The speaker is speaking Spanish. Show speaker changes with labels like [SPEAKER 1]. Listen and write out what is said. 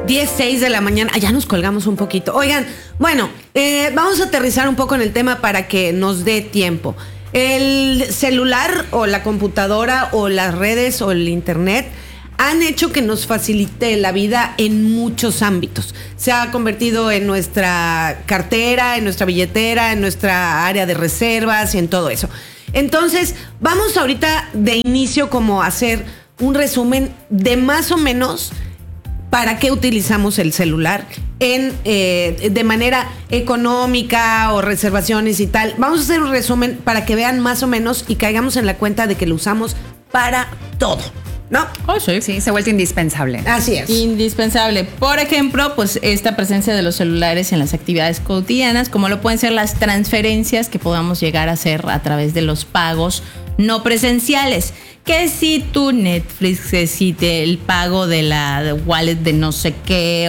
[SPEAKER 1] 10:06 de la mañana. Ya nos colgamos un poquito. Oigan, bueno, vamos a aterrizar un poco en el tema para que nos dé tiempo. El celular o la computadora o las redes o el internet han hecho que nos facilite la vida en muchos ámbitos. Se ha convertido en nuestra cartera, en nuestra billetera, en nuestra área de reservas y en todo eso. Entonces, vamos ahorita de inicio como a hacer un resumen de más o menos para qué utilizamos el celular de manera económica o reservaciones y tal. Vamos a hacer un resumen para que vean más o menos y caigamos en la cuenta de que lo usamos para todo, ¿no?
[SPEAKER 2] Oh, sí.
[SPEAKER 3] Sí, se ha vuelto indispensable.
[SPEAKER 1] Así es.
[SPEAKER 2] Indispensable. Por ejemplo, pues esta presencia de los celulares en las actividades cotidianas, como lo pueden ser las transferencias que podamos llegar a hacer a través de los pagos no presenciales. Que si tu Netflix, que si el pago de la wallet de no sé qué,